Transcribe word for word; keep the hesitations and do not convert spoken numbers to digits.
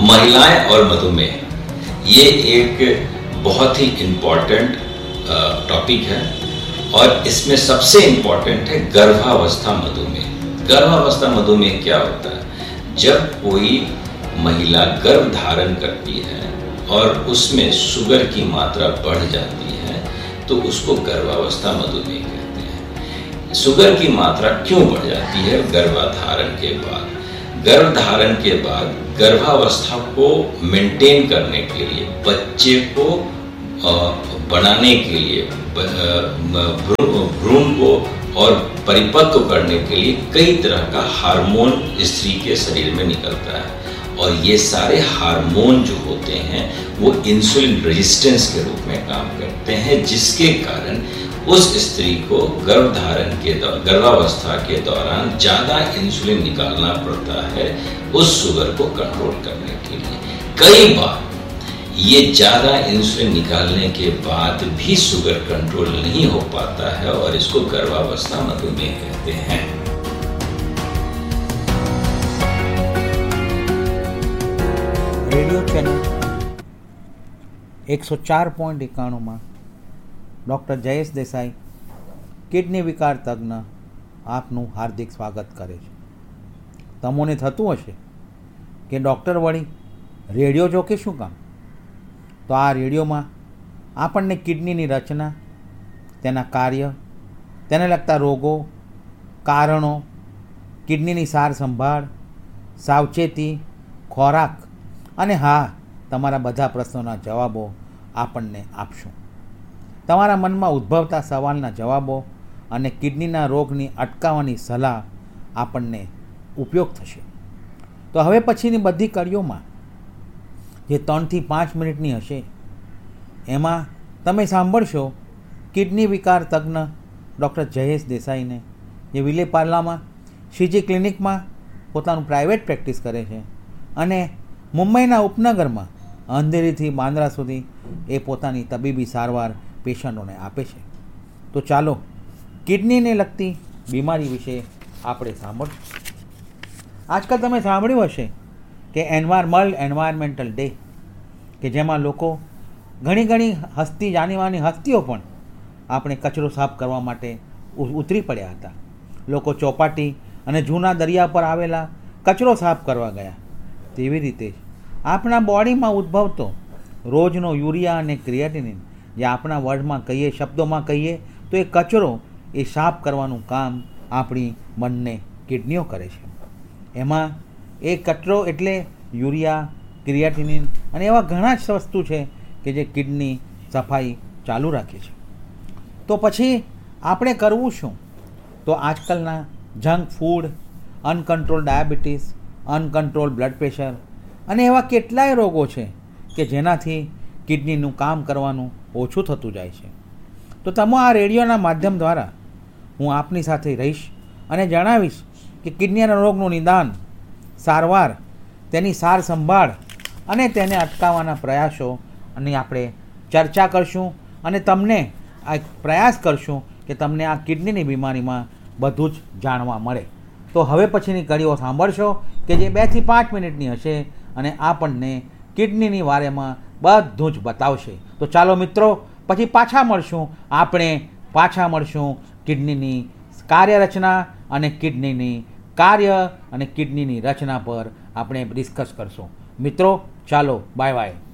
महिलाएं और मधुमेह, ये एक बहुत ही इम्पॉर्टेंट टॉपिक है और इसमें सबसे इम्पॉर्टेंट है गर्भावस्था मधुमेह। गर्भावस्था मधुमेह क्या होता है? जब कोई महिला गर्भ धारण करती है और उसमें शुगर की मात्रा बढ़ जाती है तो उसको गर्भावस्था मधुमेह कहते हैं। शुगर की मात्रा क्यों बढ़ जाती है गर्भधारण के बाद? गर्भधारण के बाद गर्भावस्था को मेंटेन करने के लिए, बच्चे को बनाने के लिए, भ्रूण को और परिपक्व करने के लिए कई तरह का हार्मोन स्त्री के शरीर में निकलता है और ये सारे हार्मोन जो होते हैं वो इंसुलिन रेजिस्टेंस के रूप में काम करते हैं, जिसके कारण उस स्त्री को गर्भधारण के गर्भावस्था के दौरान ज़्यादा इंसुलिन निकालना पड़ता है उस शुगर को कंट्रोल करने के लिए। कई बार ये ज़्यादा इंसुलिन निकालने के बाद भी शुगर कंट्रोल नहीं हो पाता है और इसको गर्भावस्था मधुमेह कहते हैं। रेडियो चैनल एक सौ चार पॉइंट एकाणु में डॉक्टर जयेश देसाई किडनी विकार तज्ञ आपનું હાર્દિક સ્વાગત કરે છે। તમોને થતું હશે કે ડૉક્ટર વળી રેડિયો જો કે શું કામ? તો આ રેડિયોમાં આપણને કિડનીની રચના, તેના કાર્ય, તેને લગતા રોગો, કારણો, કિડનીની સાર સંભાળ, સાવચેતી, ખોરાક અને હા, તમારા બધા પ્રશ્નોના જવાબો આપણને આપશું। તમારા મનમાં ઉદ્ભવતા સવાલના જવાબો અને કિડનીના રોગની અટકાવવાની સલાહ આપણને ઉપયોગ થશે। તો હવે પછીની બધી કડીઓમાં જે ત્રણથી પાંચ મિનિટની હશે એમાં તમે સાંભળશો કિડની વિકાર તજ્ઞ ડૉક્ટર જયેશ દેસાઈને, જે વિલેપાર્લામાં શ્રીજી ક્લિનિકમાં પોતાનું પ્રાઇવેટ પ્રેક્ટિસ કરે છે અને મુંબઈના ઉપનગરમાં અંધેરીથી બાંદ્રા સુધી એ પોતાની તબીબી સારવાર પેશન્ટોને આપે છે। તો ચાલો કિડનીને લગતી બીમારી વિશે આપણે સાંભળશું। આજકાલ તમે સાંભળ્યું હશે કે એન્વાયરમલ એન્વાયરમેન્ટલ ડે, કે જેમાં લોકો ઘણી ઘણી હસ્તી જાનીમાની હસ્તીઓ પણ આપણે કચરો સાફ કરવા માટે ઉતરી પડ્યા હતા। લોકો ચોપાટી અને જૂના દરિયા પર આવેલા કચરો સાફ કરવા ગયા। તેવી રીતે આપણા બોડીમાં ઉદ્ભવતો રોજનો યુરિયા અને ક્રિએટિનિન, જે આપણા વર્ડમાં કહીએ, શબ્દોમાં કહીએ તો એ કચરો એ સાફ કરવાનું કામ આપણી બંને કિડનીઓ કરે છે। એમાં એ કચરો એટલે યુરિયા, ક્રિએટિનિન અને એવા ઘણા જ વસ્તુ છે કે જે કિડની સફાઈ ચાલુ રાખે છે। તો પછી આપણે કરવું શું? તો આજકાલના junk food, uncontrol diabetes, uncontrol blood pressure અને એવા કેટલાય રોગો છે કે જેનાથી કિડનીનું કામ કરવાનું ઓછું થતું જાય છે। તો તમે આ રેડિયોના માધ્યમ દ્વારા હું આપની સાથે રહીશ અને જણાવીશ કે કિડનીના રોગનું નિદાન, સારવાર, તેની સાર સંભાળ અને તેને અટકાવવાના પ્રયાસો અને આપણે ચર્ચા કરશું અને તમને આ પ્રયાસ કરશું કે તમને આ કિડનીની બીમારીમાં બધું જ જાણવા મળે। તો હવે પછીની કડીઓ સાંભળશો કે જે બેથી પાંચ મિનિટની હશે અને આપણને કિડનીની વારેમાં બધું જ બતાવશે। તો ચાલો મિત્રો, પછી પાછા મળશું, આપણે પાછા મળશું કિડનીની કાર્યરચના અને કિડનીની કાર્ય અને કિડનીની રચના પર આપણે ડિસ્કસ કરશું। મિત્રો ચાલો, બાય બાય।